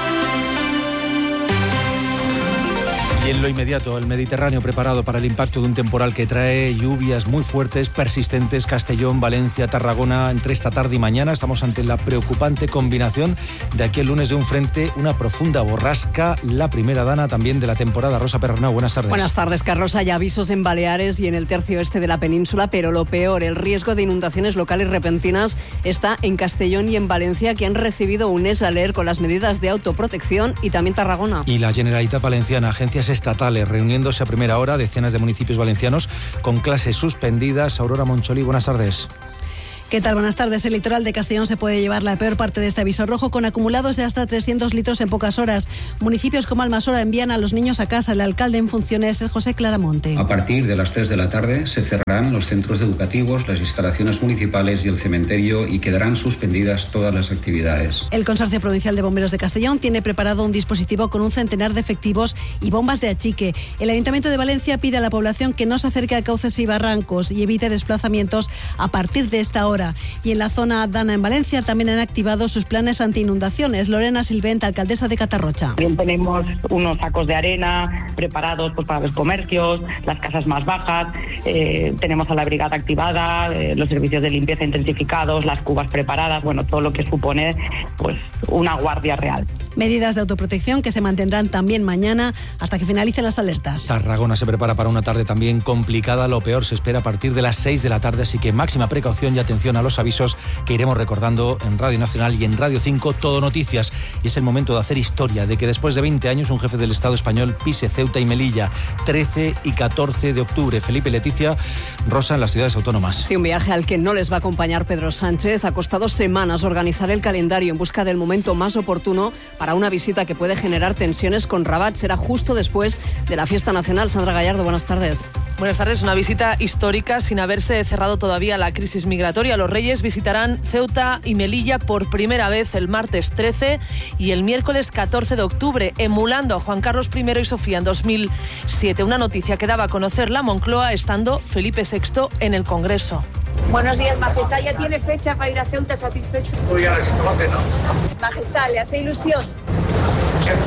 Speaker 11: Y en lo inmediato, el Mediterráneo preparado para el impacto de un temporal que trae lluvias muy fuertes, persistentes. Castellón, Valencia, Tarragona, entre esta tarde y mañana. Estamos ante la preocupante combinación de aquí el lunes de un frente, una profunda borrasca, la primera dana también de la temporada. Rosa Perarnau, buenas tardes.
Speaker 24: Buenas tardes, Carlos. Hay avisos en Baleares y en el tercio este de la península, pero lo peor, el riesgo de inundaciones locales repentinas está en Castellón y en Valencia, que han recibido un alert con las medidas de autoprotección, y también Tarragona.
Speaker 11: Y la Generalitat Valenciana, agencias estatales reuniéndose a primera hora, decenas de municipios valencianos con clases suspendidas. Aurora Moncholí, buenas tardes.
Speaker 25: ¿Qué tal? Buenas tardes. El litoral de Castellón se puede llevar la peor parte de este aviso rojo, con acumulados de hasta 300 litros en pocas horas. Municipios como Almasora envían a los niños a casa. El alcalde en funciones es José Claramonte.
Speaker 26: A partir de las 3 de la tarde se cerrarán los centros educativos, las instalaciones municipales y el cementerio, y quedarán suspendidas todas las actividades.
Speaker 25: El Consorcio Provincial de Bomberos de Castellón tiene preparado un dispositivo con un centenar de efectivos y bombas de achique. El Ayuntamiento de Valencia pide a la población que no se acerque a cauces y barrancos y evite desplazamientos a partir de esta hora. Y en la zona Dana, en Valencia, también han activado sus planes anti-inundaciones. Lorena Silvent, alcaldesa de Catarrocha.
Speaker 27: También tenemos unos sacos de arena preparados para los comercios, las casas más bajas, tenemos a la brigada activada, los servicios de limpieza intensificados, las cubas preparadas, bueno, todo lo que supone pues una guardia real.
Speaker 25: Medidas de autoprotección que se mantendrán también mañana hasta que finalicen las alertas.
Speaker 11: Tarragona se prepara para una tarde también complicada. Lo peor se espera a partir de las 6 de la tarde, así que máxima precaución y atención a los avisos que iremos recordando en Radio Nacional y en Radio 5 Todo Noticias. Y es el momento de hacer historia, de que después de 20 años un jefe del Estado español pise Ceuta y Melilla, 13 y 14 de octubre. Felipe, Leticia, Rosa, en las ciudades autónomas.
Speaker 24: Sí, un viaje al que no les va a acompañar Pedro Sánchez. Ha costado semanas organizar el calendario en busca del momento más oportuno para una visita que puede generar tensiones con Rabat. Será justo después de la fiesta nacional. Sandra Gallardo, buenas tardes.
Speaker 28: Buenas tardes. Una visita histórica sin haberse cerrado todavía la crisis migratoria. Los Reyes visitarán Ceuta y Melilla por primera vez el martes 13 y el miércoles 14 de octubre, emulando a Juan Carlos I y Sofía en 2007. Una noticia que daba a conocer la Moncloa estando Felipe VI en el Congreso.
Speaker 29: Buenos días, Majestad. ¿Ya tiene fecha para ir a Ceuta? ¿Satisfecho?
Speaker 30: Majestad,
Speaker 29: ¿le hace ilusión?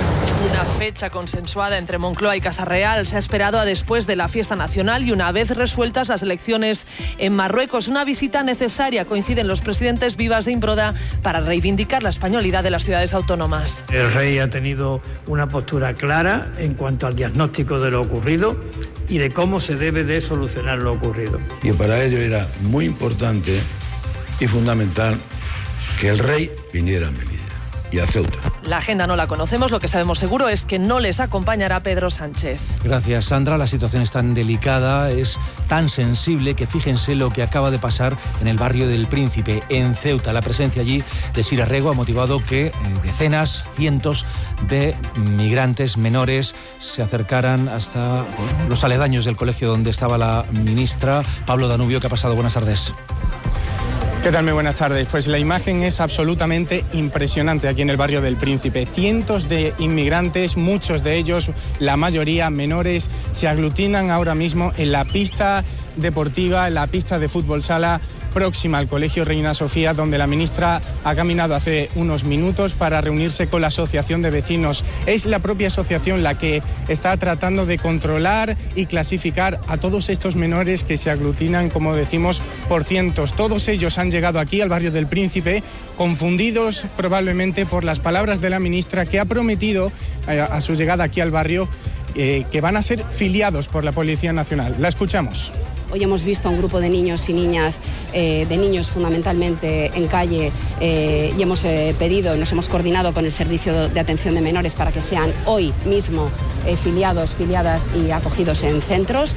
Speaker 28: Una fecha consensuada entre Moncloa y Casa Real se ha esperado a después de la fiesta nacional y una vez resueltas las elecciones en Marruecos. Una visita necesaria, coinciden los presidentes Vivas de Imbroda, para reivindicar la españolidad de las ciudades autónomas.
Speaker 12: El rey ha tenido una postura clara en cuanto al diagnóstico de lo ocurrido y de cómo se debe de solucionar lo ocurrido.
Speaker 13: Y para ello era muy importante y fundamental que el rey viniera a Melilla y a Ceuta.
Speaker 28: La agenda no la conocemos, lo que sabemos seguro es que no les acompañará Pedro Sánchez.
Speaker 11: Gracias, Sandra. La situación es tan delicada, es tan sensible que fíjense lo que acaba de pasar en el barrio del Príncipe, en Ceuta. La presencia allí de Sira Rego ha motivado que decenas, cientos de migrantes menores se acercaran hasta los aledaños del colegio donde estaba la ministra. Pablo Danubio, ¿qué ha pasado? Buenas tardes.
Speaker 14: ¿Qué tal? Muy buenas tardes. Pues la imagen es absolutamente impresionante aquí en el barrio del Príncipe. Cientos de inmigrantes, muchos de ellos, la mayoría menores, se aglutinan ahora mismo en la pista deportiva, en la pista de fútbol sala próxima al Colegio Reina Sofía, donde la ministra ha caminado hace unos minutos para reunirse con la asociación de vecinos. Es la propia asociación la que está tratando de controlar y clasificar a todos estos menores que se aglutinan, como decimos, por cientos. Todos ellos han llegado aquí al barrio del Príncipe confundidos probablemente por las palabras de la ministra, que ha prometido a su llegada aquí al barrio que van a ser filiados por la Policía Nacional. La escuchamos.
Speaker 24: Hoy hemos visto a un grupo de niños y niñas, de niños fundamentalmente en calle, y hemos nos hemos coordinado con el Servicio de Atención de Menores para que sean hoy mismo filiadas y acogidos en centros.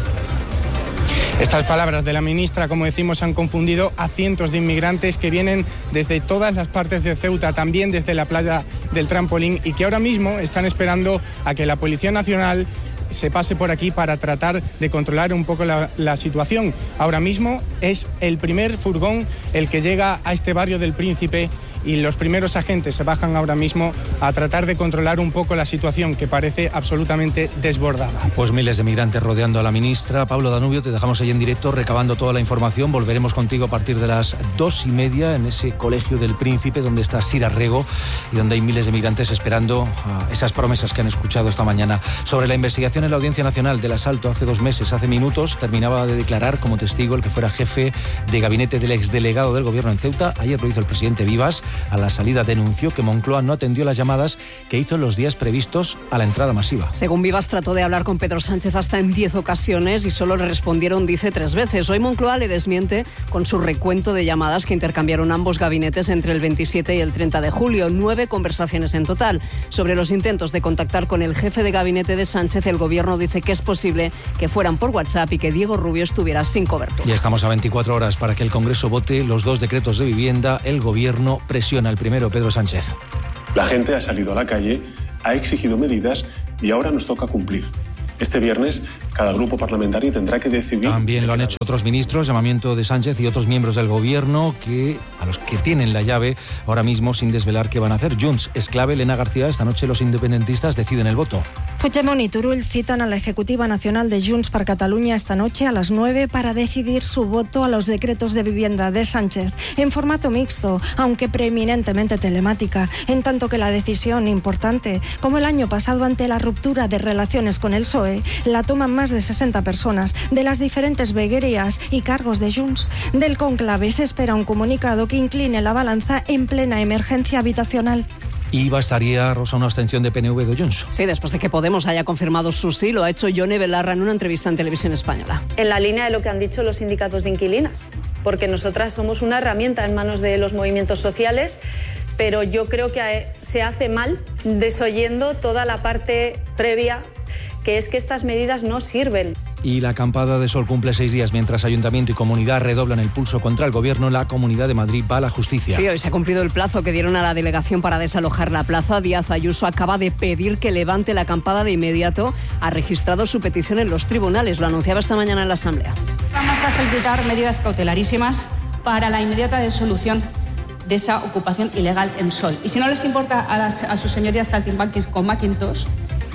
Speaker 14: Estas palabras de la ministra, como decimos, han confundido a cientos de inmigrantes que vienen desde todas las partes de Ceuta, también desde la playa del Trampolín, y que ahora mismo están esperando a que la Policía Nacional se pase por aquí para tratar de controlar un poco la situación. Ahora mismo es el primer furgón el que llega a este barrio del Príncipe y los primeros agentes se bajan ahora mismo a tratar de controlar un poco la situación, que parece absolutamente desbordada.
Speaker 11: Pues miles de migrantes rodeando a la ministra. Pablo Danubio, te dejamos ahí en directo recabando toda la información. Volveremos contigo a partir de las 2:30 en ese Colegio del Príncipe donde está Sira Rego y donde hay miles de migrantes esperando a esas promesas que han escuchado esta mañana. Sobre la investigación en la Audiencia Nacional del asalto hace 2 meses, hace minutos, terminaba de declarar como testigo el que fuera jefe de gabinete del exdelegado del gobierno en Ceuta. Ayer lo hizo el presidente Vivas. A la salida denunció que Moncloa no atendió las llamadas que hizo en los días previstos a la entrada masiva.
Speaker 24: Según Vivas, trató de hablar con Pedro Sánchez hasta en 10 ocasiones y solo le respondieron, dice, 3 veces. Hoy Moncloa le desmiente con su recuento de llamadas que intercambiaron ambos gabinetes entre el 27 y el 30 de julio. 9 conversaciones en total. Sobre los intentos de contactar con el jefe de gabinete de Sánchez, el gobierno dice que es posible que fueran por WhatsApp y que Diego Rubio estuviera sin cobertura.
Speaker 11: Ya estamos a 24 horas para que el Congreso vote los 2 decretos de vivienda. El gobierno presiona al primero, Pedro Sánchez.
Speaker 15: La gente ha salido a la calle, ha exigido medidas y ahora nos toca cumplir. Este viernes, cada grupo parlamentario tendrá que decidir...
Speaker 11: También lo han hecho otros ministros, llamamiento de Sánchez y otros miembros del gobierno a los que tienen la llave ahora mismo sin desvelar qué van a hacer. Junts es clave. Elena García, esta noche los independentistas deciden el voto.
Speaker 16: Puigdemont y Turull citan a la Ejecutiva Nacional de Junts per Catalunya esta noche a las 9 para decidir su voto a los decretos de vivienda de Sánchez en formato mixto, aunque preeminentemente telemática, en tanto que la decisión importante, como el año pasado ante la ruptura de relaciones con el PSOE, la toman más de 60 personas de las diferentes veguerías y cargos de Junts. Del cónclave se espera un comunicado que incline la balanza en plena emergencia habitacional.
Speaker 11: Y bastaría, Rosa, una abstención de PNV de Junts.
Speaker 24: Sí, después de que Podemos haya confirmado su sí, lo ha hecho Yone Belarra en una entrevista en Televisión Española.
Speaker 17: En la línea de lo que han dicho los sindicatos de inquilinas, porque nosotras somos una herramienta en manos de los movimientos sociales, pero yo creo que se hace mal desoyendo toda la parte previa, que es que estas medidas no sirven.
Speaker 11: Y la acampada de sol cumple 6 días mientras Ayuntamiento y Comunidad redoblan el pulso contra el Gobierno. La Comunidad de Madrid va a la justicia.
Speaker 24: Sí, hoy se ha cumplido el plazo que dieron a la delegación para desalojar la plaza. Díaz Ayuso acaba de pedir que levante la acampada de inmediato. Ha registrado su petición en los tribunales. Lo anunciaba esta mañana en la Asamblea.
Speaker 18: Vamos a solicitar medidas cautelarísimas para la inmediata disolución de esa ocupación ilegal en Sol. Y si no les importa a sus señorías saltimbanquis con Macintosh,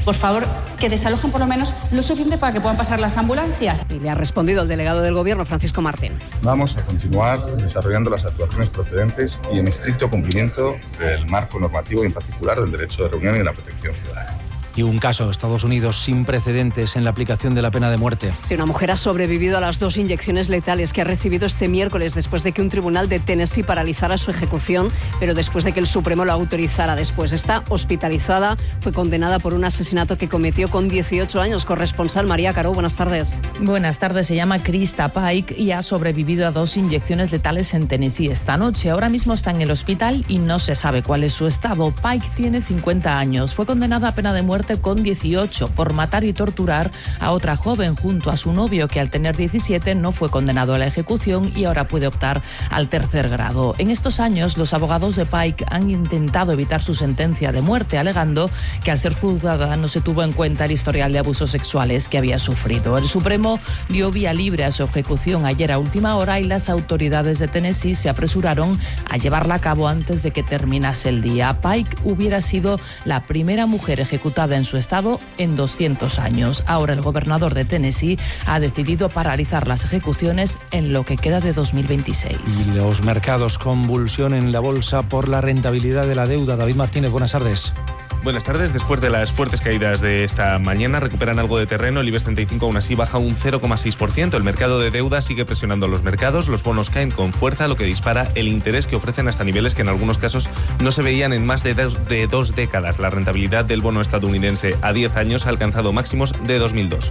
Speaker 18: Por favor, que desalojen por lo menos lo suficiente para que puedan pasar las ambulancias.
Speaker 24: Y le ha respondido el delegado del Gobierno, Francisco Martín.
Speaker 2: Vamos a continuar desarrollando las actuaciones procedentes y en estricto cumplimiento del marco normativo y en particular del derecho de reunión y de la protección ciudadana.
Speaker 11: Y un caso, Estados Unidos, sin precedentes en la aplicación de la pena de muerte.
Speaker 24: Sí, una mujer ha sobrevivido a las 2 inyecciones letales que ha recibido este miércoles después de que un tribunal de Tennessee paralizara su ejecución, pero después de que el Supremo lo autorizara después. Está hospitalizada, fue condenada por un asesinato que cometió con 18 años. Corresponsal María Caro, buenas tardes.
Speaker 3: Buenas tardes, se llama Krista Pike y ha sobrevivido a 2 inyecciones letales en Tennessee esta noche. Ahora mismo está en el hospital y no se sabe cuál es su estado. Pike tiene 50 años, fue condenada a pena de muerte con 18 por matar y torturar a otra joven junto a su novio, que al tener 17 no fue condenado a la ejecución y ahora puede optar al 3er grado. En estos años, los abogados de Pike han intentado evitar su sentencia de muerte, alegando que al ser juzgada no se tuvo en cuenta el historial de abusos sexuales que había sufrido. El Supremo dio vía libre a su ejecución ayer a última hora y las autoridades de Tennessee se apresuraron a llevarla a cabo antes de que terminase el día. Pike hubiera sido la primera mujer ejecutada en su estado en 200 años. Ahora el gobernador de Tennessee ha decidido paralizar las ejecuciones en lo que queda de 2026.
Speaker 11: Y los mercados, convulsión en la bolsa por la rentabilidad de la deuda. David Martínez, buenas tardes.
Speaker 4: Buenas tardes. Después de las fuertes caídas de esta mañana, recuperan algo de terreno. El IBEX 35 aún así baja un 0,6%. El mercado de deuda sigue presionando los mercados. Los bonos caen con fuerza, lo que dispara el interés que ofrecen hasta niveles que en algunos casos no se veían en más de 2 décadas. La rentabilidad del bono estadounidense a 10 años ha alcanzado máximos de 2002.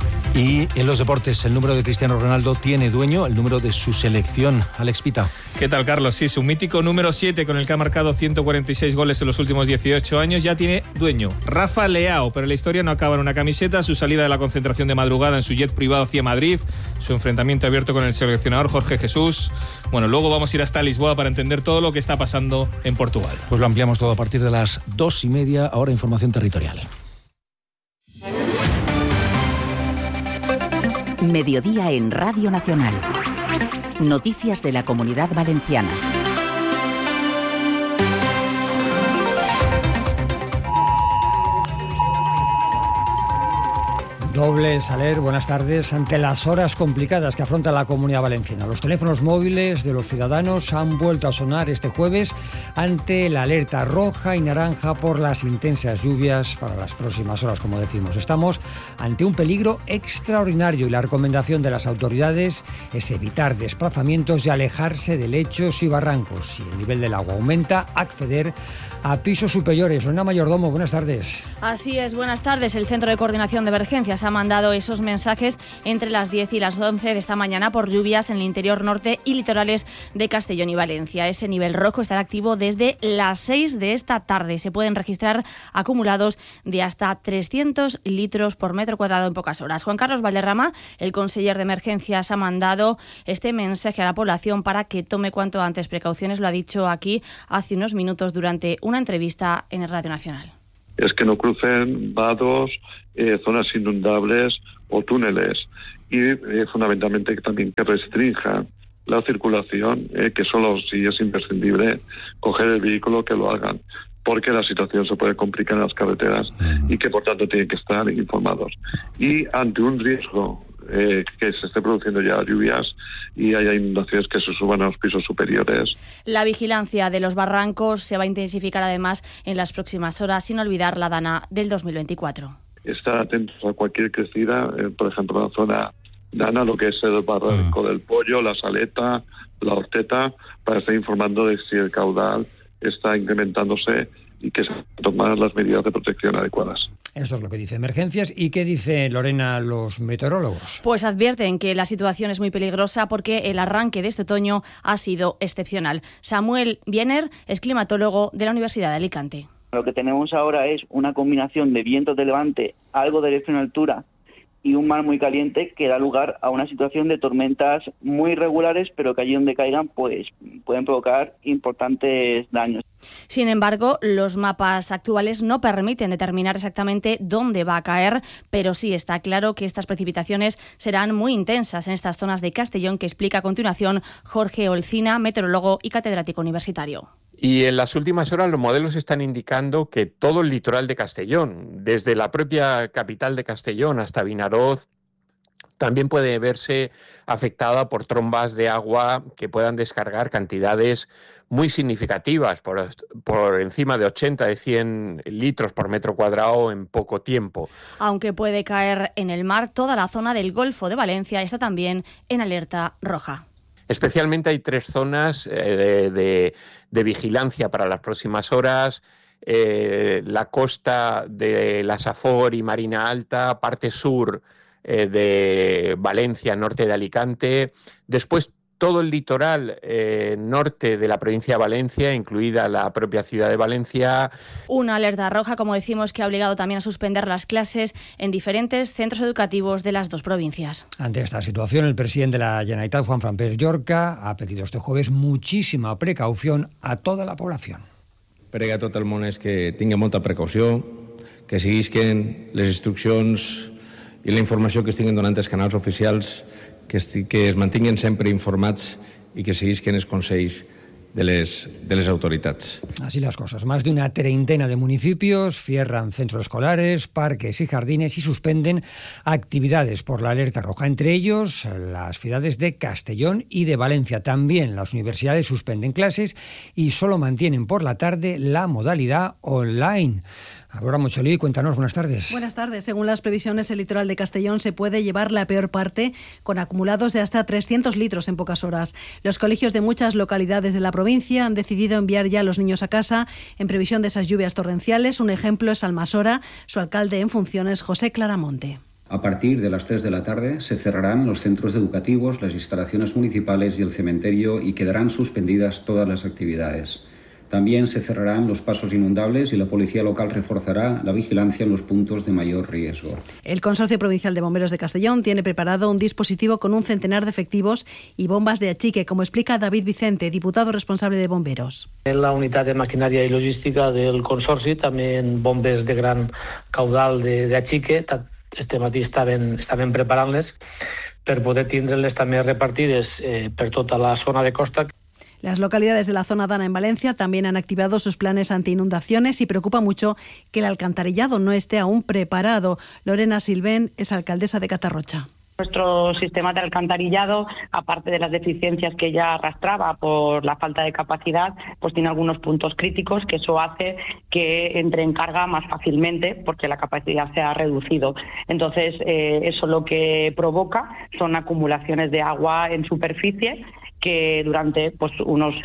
Speaker 11: Y en los deportes, el número de Cristiano Ronaldo tiene dueño, el número de su selección. Alex Pita.
Speaker 5: ¿Qué tal, Carlos? Sí, su mítico número 7, con el que ha marcado 146 goles en los últimos 18 años, ya tiene dueño. Rafa Leao, pero la historia no acaba en una camiseta. Su salida de la concentración de madrugada en su jet privado hacia Madrid, su enfrentamiento abierto con el seleccionador Jorge Jesús. Bueno, luego vamos a ir hasta Lisboa para entender todo lo que está pasando en Portugal.
Speaker 11: Pues lo ampliamos todo a partir de las 2:30, ahora información territorial.
Speaker 8: Mediodía en Radio Nacional. Noticias de la Comunidad Valenciana.
Speaker 9: Doble Saler, buenas tardes. Ante las horas complicadas que afronta la Comunidad Valenciana, los teléfonos móviles de los ciudadanos han vuelto a sonar este jueves ante la alerta roja y naranja por las intensas lluvias para las próximas horas, como decimos. Estamos ante un peligro extraordinario y la recomendación de las autoridades es evitar desplazamientos y alejarse de lechos y barrancos. Si el nivel del agua aumenta, acceder a pisos superiores. Lorena Mayordomo, buenas tardes.
Speaker 6: Así es, buenas tardes. El Centro de Coordinación de Emergencias ha mandado esos mensajes entre las 10 y las 11 de esta mañana por lluvias en el interior norte y litorales de Castellón y Valencia. Ese nivel rojo estará activo desde las 6 de esta tarde. Se pueden registrar acumulados de hasta 300 litros por metro cuadrado en pocas horas. Juan Carlos Valderrama, el conseller de Emergencias, ha mandado este mensaje a la población para que tome cuanto antes precauciones. Lo ha dicho aquí hace unos minutos durante una entrevista en el Radio Nacional.
Speaker 19: Es que no crucen vados, zonas inundables o túneles y fundamentalmente también que restrinjan la circulación, que solo si es imprescindible coger el vehículo que lo hagan, porque la situación se puede complicar en las carreteras y que por tanto tienen que estar informados. Y ante un riesgo que se esté produciendo ya lluvias y haya inundaciones que se suban a los pisos superiores.
Speaker 6: La vigilancia de los barrancos se va a intensificar además en las próximas horas, sin olvidar la dana del 2024.
Speaker 19: Estar atentos a cualquier crecida, por ejemplo, en la zona dana, lo que es el barranco del Pollo, la Saleta, la Horteta, para estar informando de si el caudal está incrementándose y que se toman las medidas de protección adecuadas.
Speaker 9: Esto es lo que dice Emergencias. ¿Y qué dice, Lorena, los meteorólogos?
Speaker 6: Pues advierten que la situación es muy peligrosa porque el arranque de este otoño ha sido excepcional. Samuel Biener es climatólogo de la Universidad de Alicante.
Speaker 20: Lo que tenemos ahora es una combinación de vientos de levante, algo de dirección altura y un mar muy caliente que da lugar a una situación de tormentas muy irregulares, pero que allí donde caigan pues pueden provocar importantes daños.
Speaker 6: Sin embargo, los mapas actuales no permiten determinar exactamente dónde va a caer, pero sí está claro que estas precipitaciones serán muy intensas en estas zonas de Castellón, que explica a continuación Jorge Olcina, meteorólogo y catedrático universitario.
Speaker 1: Y en las últimas horas los modelos están indicando que todo el litoral de Castellón, desde la propia capital de Castellón hasta Vinaroz, también puede verse afectada por trombas de agua que puedan descargar cantidades muy significativas, por encima de 80, de 100 litros por metro cuadrado en poco tiempo.
Speaker 6: Aunque puede caer en el mar, toda la zona del Golfo de Valencia está también en alerta roja.
Speaker 1: Especialmente hay 3 zonas de vigilancia para las próximas horas. La costa de la Safor y Marina Alta, parte sur de Valencia, norte de Alicante. Después todo el litoral norte de la provincia de Valencia, incluida la propia ciudad de Valencia.
Speaker 6: Una alerta roja, como decimos, que ha obligado también a suspender las clases en diferentes centros educativos de las 2 provincias.
Speaker 9: Ante esta situación, el presidente de la Generalitat, Juan Fran Pérez Llorca, ha pedido este jueves muchísima precaución a toda la población.
Speaker 7: Prega a tot el món és que tingui molta precaució, que seguisquen les instruccions i la informació que estiguin donant els canals oficials, que es mantinguin sempre informats y que seguisquen els consells de les autoridades.
Speaker 9: Así las cosas. Más de una treintena de municipios cierran centros escolares, parques y jardines y suspenden actividades por la alerta roja. Entre ellos, las ciudades de Castellón y de Valencia. También las universidades suspenden clases y solo mantienen por la tarde la modalidad online. Aurora Mocholí, cuéntanos, buenas tardes.
Speaker 10: Buenas tardes. Según las previsiones, el litoral de Castellón se puede llevar la peor parte, con acumulados de hasta 300 litros en pocas horas. Los colegios de muchas localidades de la provincia han decidido enviar ya a los niños a casa en previsión de esas lluvias torrenciales. Un ejemplo es Almasora. Su alcalde en funciones, José Claramonte.
Speaker 21: A partir de las 3 de la tarde se cerrarán los centros educativos, las instalaciones municipales y el cementerio y quedarán suspendidas todas las actividades. También se cerrarán los pasos inundables y la policía local reforzará la vigilancia en los puntos de mayor riesgo.
Speaker 10: El Consorcio Provincial de Bomberos de Castellón tiene preparado un dispositivo con un centenar de efectivos y bombas de achique, como explica David Vicente, diputado responsable de Bomberos.
Speaker 22: En la unitat de maquinària i logística del Consorci també bombes de gran caudal de achique. Este matí estaven preparant-les per poder tindre-les també repartides per tota la zona de costa.
Speaker 10: Las localidades de la zona Dana en Valencia también han activado sus planes anti-inundaciones y preocupa mucho que el alcantarillado no esté aún preparado. Lorena Silvén es alcaldesa de Catarrocha.
Speaker 23: Nuestro sistema de alcantarillado, aparte de las deficiencias que ya arrastraba por la falta de capacidad, pues tiene algunos puntos críticos, que eso hace que entre en carga más fácilmente porque la capacidad se ha reducido. Entonces, eso lo que provoca son acumulaciones de agua en superficie que durante unos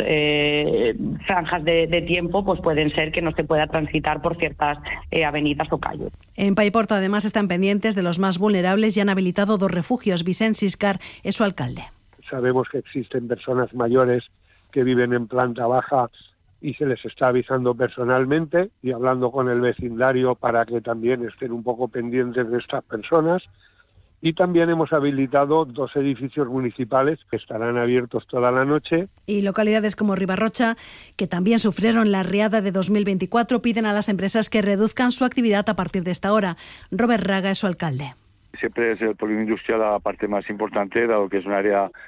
Speaker 23: franjas de tiempo pueden ser que no se pueda transitar por ciertas avenidas o calles.
Speaker 10: En Paiporta además están pendientes de los más vulnerables y han habilitado 2 refugios. Vicent Siscar es su alcalde.
Speaker 25: Sabemos que existen personas mayores que viven en planta baja y se les está avisando personalmente y hablando con el vecindario para que también estén un poco pendientes de estas personas. Y también hemos habilitado 2 edificios municipales que estarán abiertos toda la noche.
Speaker 10: Y localidades como Ribarrocha, que también sufrieron la riada de 2024, piden a las empresas que reduzcan su actividad a partir de esta hora. Robert Raga es su alcalde.
Speaker 26: Siempre es el polígono industrial la parte más importante, dado que es un área